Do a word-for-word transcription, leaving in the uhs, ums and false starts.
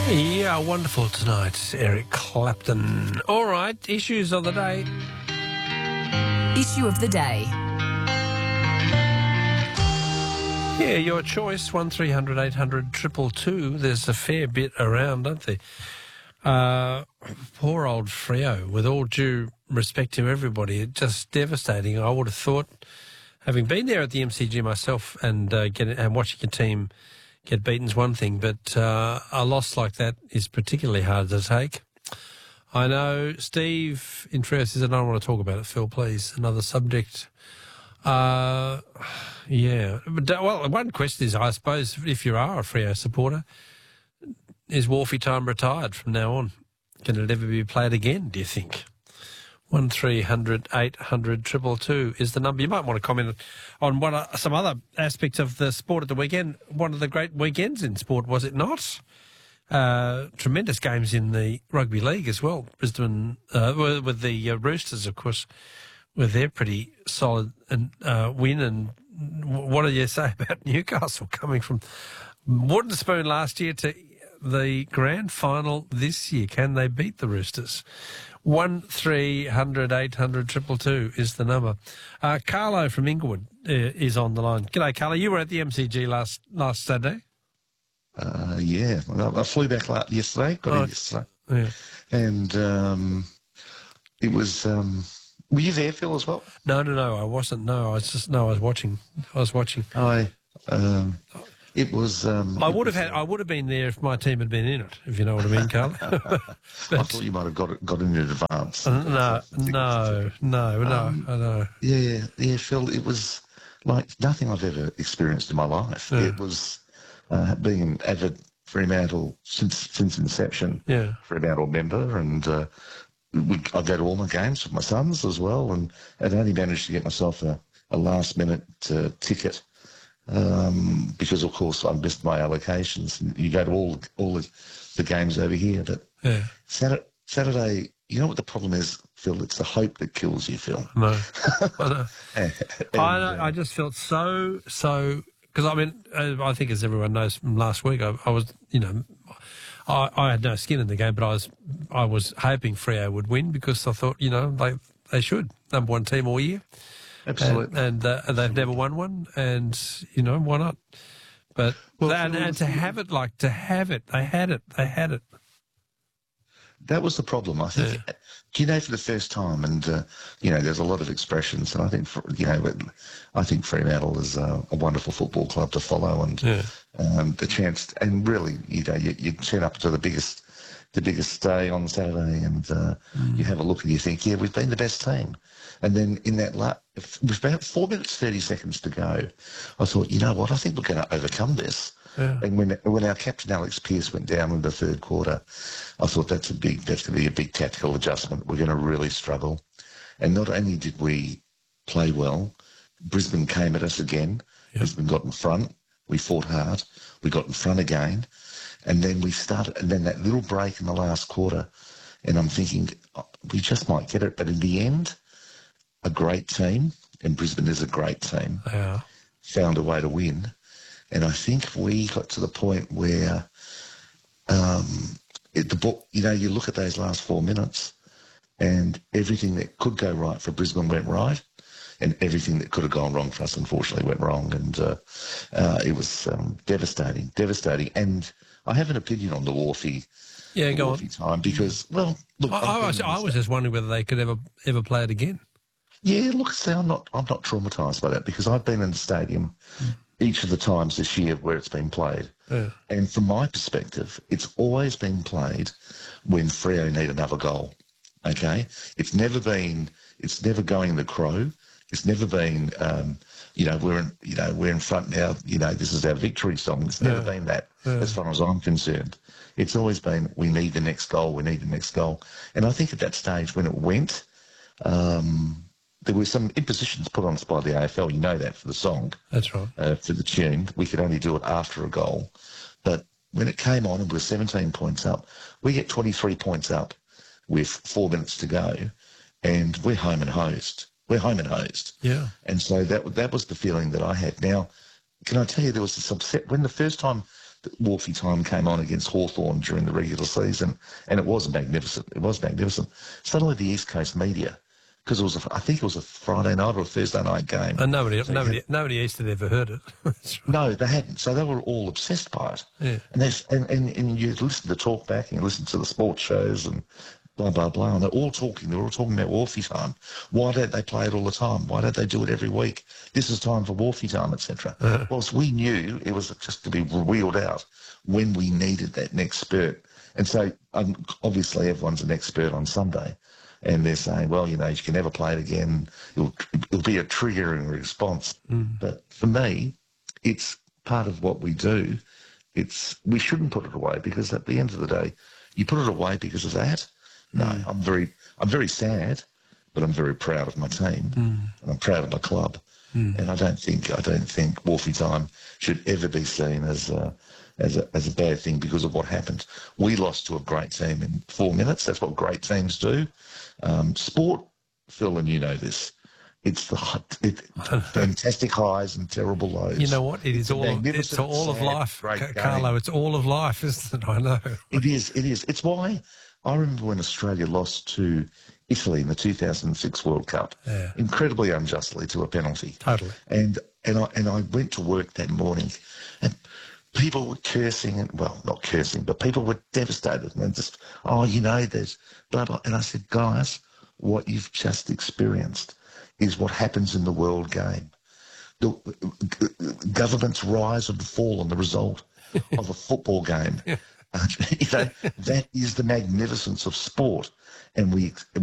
Yeah, wonderful tonight, Eric Clapton. All right, issues of the day. Issue of the day. Yeah, your choice, one three hundred eight hundred two two two. There's a fair bit around, don't there? Uh, poor old Freo, with all due respect to everybody, it's just devastating. I would have thought, having been there at the M C G myself and uh, get, and watching your team get beaten's one thing, but uh, a loss like that is particularly hard to take. I know Steve in Freo says, I don't want to talk about it, Phil, please. Another subject. Uh, yeah. But, well, one question is, I suppose, if you are a Freo supporter, is Wolfie time retired from now on? Can it ever be played again, do you think? one three hundred eight hundred two two two is the number. You might want to comment on what are some other aspects of the sport at the weekend. One of the great weekends in sport, was it not? Uh, tremendous games in the rugby league as well. Brisbane, uh, with the uh, Roosters, of course, with their pretty solid and, uh, win. And what do you say about Newcastle coming from wooden spoon last year to the grand final this year? Can they beat the Roosters? one three hundred eight hundred two two two is the number. Uh, Carlo from Inglewood uh, is on the line. G'day, Carlo. You were at the M C G last last Saturday. Uh, yeah, I flew back last, yesterday, got oh, in yesterday. Yeah. And um, it was, um, were you there, Phil, as well? No, no, no, I wasn't. No, I was just, no, I was watching. I was watching. I, um, it was... Um, I would have had, I would have been there if my team had been in it, if you know what I mean, Carl. I thought you might have got it, got in advance. Uh, no, no, no, no, um, I know. Yeah, yeah, Phil, it was like nothing I've ever experienced in my life. Yeah. It was... Uh, being an avid Fremantle since since inception, Yeah. Fremantle member, and uh, we, I go to all my games with my sons as well, and I'd only managed to get myself a, a last minute uh, ticket um, because, of course, I missed my allocations. And you go to all all the, the games over here, but Yeah. Saturday, Saturday, you know what the problem is, Phil? It's the hope that kills you, Phil. No, I know. and, I, know, uh, I just felt so, so, because I mean, uh, I think as everyone knows from last week, I, I was, you know, I, I had no skin in the game, but I was, I was hoping Freo would win because I thought, you know, they they should, number one team all year. Absolutely. And, and, uh, and they've never won one, and, you know, why not? But, Well, and, and to have it, like, to have it, they had it, they had it. That was the problem, I think. Yeah. Do you know, for the first time, and, uh, you know, there's a lot of expressions, and I think, for, you know, I think Fremantle is uh, a wonderful football club to follow, and Yeah. um, the chance, and really, you know, you, you turn up to the biggest the biggest day on Saturday, and uh, mm. you have a look and you think, yeah, we've been the best team. And then in that, la- with about four minutes, thirty seconds to go, I thought, you know what, I think we're going to overcome this. Yeah. And when when our captain Alex Pearce went down in the third quarter, I thought that's a big that's going to be a big tactical adjustment. We're going to really struggle. And not only did we play well, Brisbane came at us again. Yep. Brisbane got in front. We fought hard. We got in front again, and then we started. And then that little break in the last quarter, and I'm thinking, oh, we just might get it. But in the end, a great team, and Brisbane is a great team, Yeah. found a way to win. And I think we got to the point where um, it, the book, you know, you look at those last four minutes and everything that could go right for Brisbane went right, and everything that could have gone wrong for us, unfortunately, went wrong. And uh, uh, it was um, devastating, devastating. And I have an opinion on the Wharfie, Yeah, the go Wharfie on. time because, well, look, I, I, was, I was just wondering whether they could ever ever play it again. Yeah, look, see, I'm not, I'm not traumatised by that because I've been in the stadium mm. each of the times this year where it's been played. Yeah. And from my perspective, it's always been played when Freo need another goal, okay? It's never been, it's never going the Crow. It's never been, um, you know, we're in, you know, we're in front now, you know, this is our victory song. It's never Yeah. been that Yeah. as far as I'm concerned. It's always been, we need the next goal, we need the next goal. And I think at that stage when it went, um, there were some impositions put on us by the A F L. You know that for the song. That's right. Uh, for the tune. We could only do it after a goal. But when it came on and we're seventeen points up, we get twenty-three points up with four minutes to go, and we're home and hosed. We're home and hosed. Yeah. And so that that was the feeling that I had. Now, can I tell you, there was this upset when the first time Wolfie time came on against Hawthorn during the regular season, and it was magnificent. It was magnificent. Suddenly the East Coast media, because it was, a, I think it was a Friday night or a Thursday night game. And nobody, so nobody, had, nobody east had ever heard it. No, they hadn't. So they were all obsessed by it. Yeah. And, and, and, and you listen to Talkback and you listen to the sports shows and blah, blah, blah. And they're all talking. They're all talking about Wolfie time. Why don't they play it all the time? Why don't they do it every week? This is time for Wolfie time, et cetera. Uh-huh. Whilst we knew it was just to be wheeled out when we needed that next spurt. And so um, obviously everyone's an expert on Sunday. And they're saying, well, you know, you can never play it again. It'll, it'll be a triggering response. Mm. But for me, it's part of what we do. It's we shouldn't put it away because at the end of the day, you put it away because of that. No, mm. I'm very, I'm very sad, but I'm very proud of my team mm. and I'm proud of my club. Mm. And I don't think, I don't think Wolfie time should ever be seen as a, as a as a bad thing because of what happened. We lost to a great team in four minutes. That's what great teams do. Um, sport, Phil, and you know this. It's the it, fantastic highs and terrible lows. You know what? It is it's all. Of, it's all of life, Carlo. It's all of life, isn't it? I know. It is. It is. It's why I remember when Australia lost to Italy in the two thousand six World Cup, yeah. incredibly unjustly to a penalty. Totally. And and I and I went to work that morning, and people were cursing, and well, not cursing, but people were devastated and just, oh, you know, there's blah blah. And I said, guys, what you've just experienced is what happens in the world game. The governments rise and fall on the result of a football game. Yeah. Uh, you know, that is the magnificence of sport, and we.